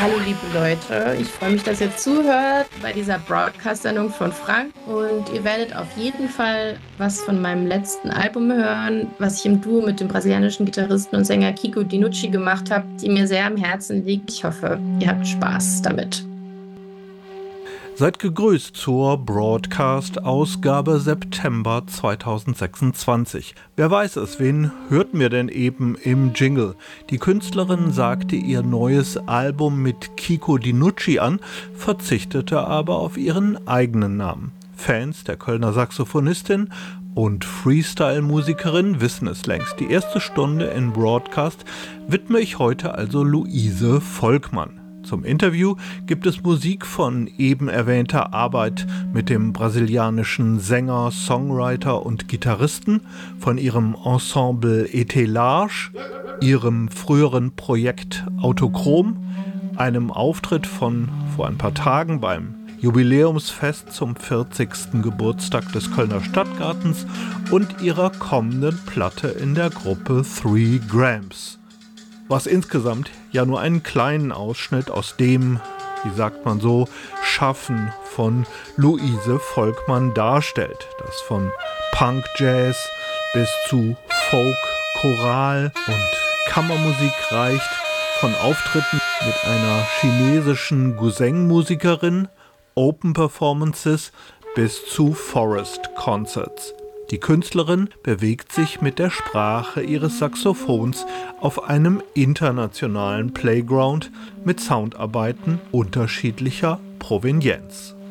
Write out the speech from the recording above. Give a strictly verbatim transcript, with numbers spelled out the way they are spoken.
Hallo liebe Leute, ich freue mich, dass ihr zuhört bei dieser Broadcast-Sendung von Frank und ihr werdet auf jeden Fall was von meinem letzten Album hören, was ich im Duo mit dem brasilianischen Gitarristen und Sänger Kiko Dinucci gemacht habe, die mir sehr am Herzen liegt. Ich hoffe, ihr habt Spaß damit. Seid gegrüßt zur Broadcast-Ausgabe September zweitausendsechsundzwanzig. Wer weiß es, wen hört mir denn eben im Jingle? Die Künstlerin sagte ihr neues Album mit Kiko Dinucci an, verzichtete aber auf ihren eigenen Namen. Fans der Kölner Saxophonistin und Freestyle-Musikerin wissen es längst. Die erste Stunde in Broadcast widme ich heute also Luise Volkmann. Zum Interview gibt es Musik von eben erwähnter Arbeit mit dem brasilianischen Sänger, Songwriter und Gitarristen, von ihrem Ensemble Etelage, ihrem früheren Projekt Autochrom, einem Auftritt von vor ein paar Tagen beim Jubiläumsfest zum vierzigsten Geburtstag des Kölner Stadtgartens und ihrer kommenden Platte in der Gruppe Three Grams. Was insgesamt ja nur einen kleinen Ausschnitt aus dem, wie sagt man so, Schaffen von Luise Volkmann darstellt, das von Punk-Jazz bis zu Folk, Choral und Kammermusik reicht, von Auftritten mit einer chinesischen Guzheng-Musikerin, Open Performances bis zu Forest Concerts. Die Künstlerin bewegt sich mit der Sprache ihres Saxophons auf einem internationalen Playground mit Soundarbeiten unterschiedlicher Provenienz.